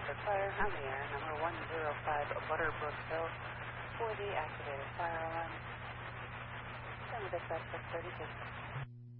for fire on the air, number 105 Butterbrookville for the activated fire alarm. Send the dispatch 632.